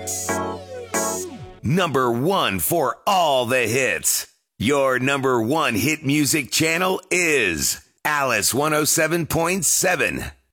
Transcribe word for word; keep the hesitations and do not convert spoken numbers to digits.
Number one for all the hits. Your number one hit music channel is Alice one oh seven point seven.